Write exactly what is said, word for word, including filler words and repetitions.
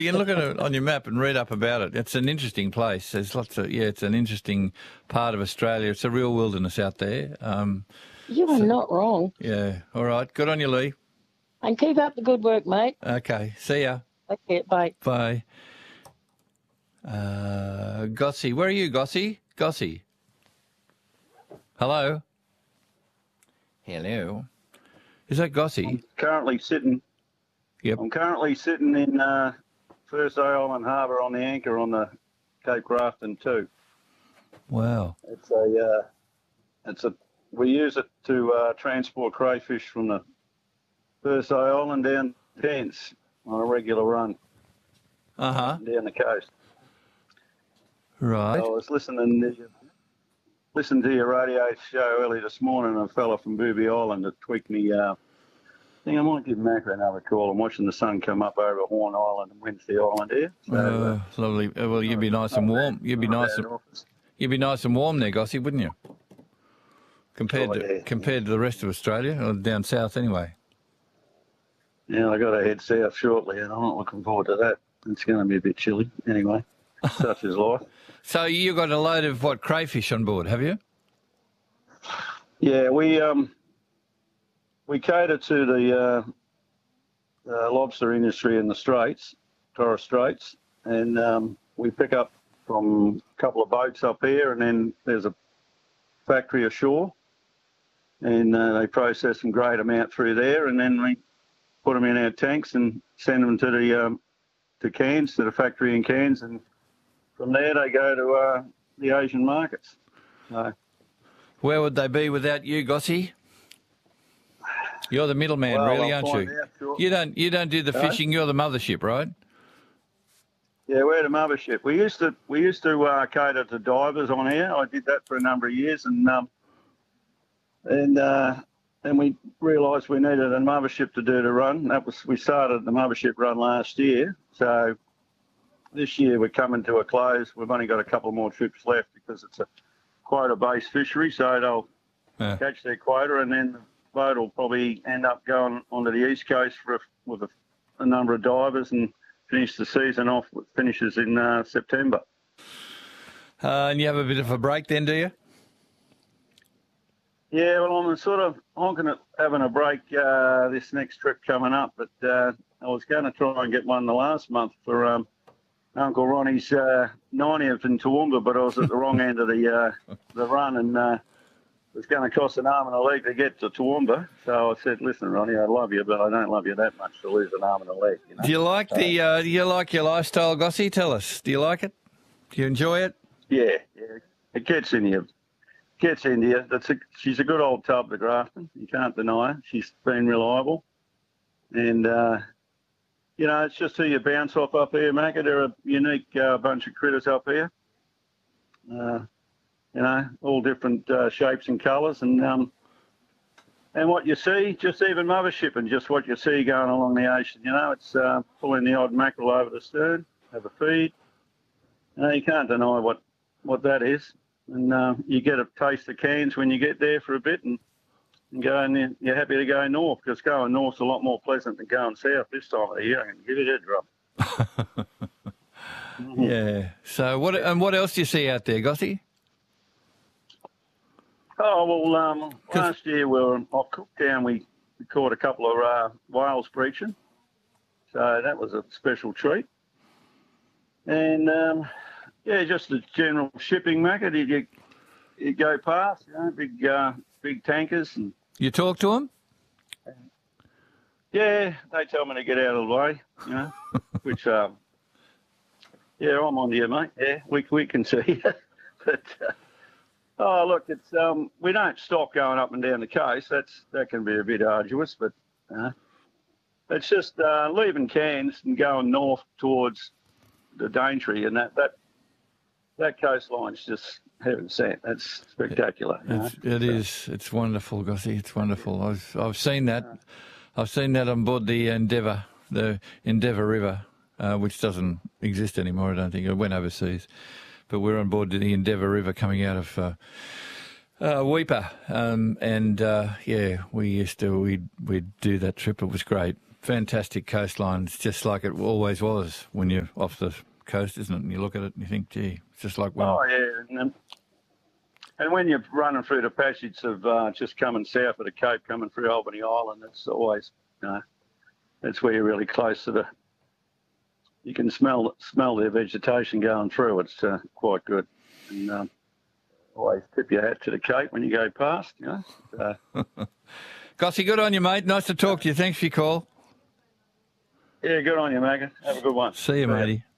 You can look at it on your map and read up about it. It's an interesting place. There's lots of, yeah, it's an interesting part of Australia. It's a real wilderness out there. Um, You are so, not wrong. Yeah. All right. Good on you, Lee. And keep up the good work, mate. Okay. See ya. Okay, bye. Bye. Uh, Gossie. Where are you, Gossie? Gossie. Hello? Hello? Is that Gossie? I'm currently sitting. Yep. I'm currently sitting in uh, Thursday Island Harbour on the anchor on the Cape Grafton two. Wow. It's a, uh, it's a. We use it to uh, transport crayfish from the Thursday Island down to Cairns on a regular run. Uh huh. Down the coast. Right. I was listening to, listening to your radio show early this morning, and a fella from Booby Island that tweaked me. Uh, I think I might give Macca another call. I'm watching the sun come up over Horn Island and Wednesday Island here. So, uh, uh, lovely. Uh, Well, you'd be nice and warm. You'd be nice. And, you'd be nice and warm there, Gossie, wouldn't you? Compared Oh, to yeah. compared to the rest of Australia, or down south anyway. Yeah, I got to head south shortly, and I'm not looking forward to that. It's going to be a bit chilly anyway. Such is life. So you got a load of what crayfish on board, have you? Yeah, we um we cater to the uh, uh, lobster industry in the Straits, Torres Straits, and um, we pick up from a couple of boats up here, and then there's a factory ashore, and uh, they process some great amount through there, and then we put them in our tanks and send them to the um, to Cairns, to the factory in Cairns, and from there they go to uh, the Asian markets. So, Where would they be without you, Gossie? You're the middleman, well, really, I'll aren't find you? out, sure. You don't you don't do the No? fishing. You're the mothership, right? Yeah, we're the mothership. We used to we used to uh, cater to divers on here. I did that for a number of years, and um, and uh, and we realised we needed a mothership to do the run. That was we started the mothership run last year. So this year we're coming to a close. We've only got a couple more trips left because it's a quota-based fishery. So they'll Yeah. catch their quota, and then the boat will probably end up going onto the east coast for a, with a, a number of divers and finish the season off. It finishes in uh, September. Uh, and you have a bit of a break then, do you? Yeah, well, I'm sort of honking at having a break uh, this next trip coming up, but uh, I was going to try and get one the last month for um, Uncle Ronnie's uh, ninetieth in Toowoomba, but I was at the wrong end of the uh, the run, and uh, it was going to cost an arm and a leg to get to Toowoomba. So I said, "Listen, Ronnie, I love you, but I don't love you that much to lose an arm and a leg." You know? Do you like so, the uh, do you like your lifestyle, Gossie? Tell us. Do you like it? Do you enjoy it? Yeah, yeah, it gets in you. Gets into you. That's a, she's a good old tub, the Grafton. You can't deny her. She's been reliable. And, uh, you know, it's just who you bounce off up here, Macca. They're a unique uh, bunch of critters up here. Uh, you know, all different uh, shapes and colours. And um, and what you see, just even mothership and just what you see going along the ocean, you know, it's uh, pulling the odd mackerel over the stern, have a feed. You know, you can't deny what, what that is. And uh, you get a taste of Cairns when you get there for a bit, and, and go and you're happy to go north, because going north's a lot more pleasant than going south this time of the year. I can give you that drop. mm-hmm. Yeah. So what and what else do you see out there, Gossie? Oh well, um, last year we were off Cooktown. We, we caught a couple of uh, whales breaching, so that was a special treat. And um, yeah, just the general shipping market. You, you go past, you know, big uh, big tankers. And You talk to them? yeah, they tell me to get out of the way, you know, which, um, yeah, I'm on to you, mate. Yeah, we, we can see you. But, uh, oh, look, it's um, we don't stop going up and down the coast. That's That can be a bit arduous, but uh, it's just uh, leaving Cairns and going north towards the Daintree, and that, that that coastline's just heaven sent. That's spectacular. It's, it is. It's wonderful, Gossie. It's wonderful. I've I've seen that. I've seen that on board the Endeavour, the Endeavour River, uh, which doesn't exist anymore. I don't think it went overseas, but we're on board the Endeavour River coming out of uh, uh, Weipa, um, and uh, yeah, we used to we we'd do that trip. It was great. fantastic coastline. It's just like it always was when you're off the coast, isn't it? And you look at it and you think, gee, it's just like when... Oh, yeah. And, um, and when you're running through the passage of uh, just coming south of the Cape, coming through Albany Island, it's always, you know, that's where you're really close to the... You can smell smell their vegetation going through. It's uh, quite good. And um, always tip your hat to the Cape when you go past, you know. Uh, Gossy, good on you, mate. Nice to talk to you. Thanks for your call. Yeah, good on you, Megan. Have a good one. See you, matey.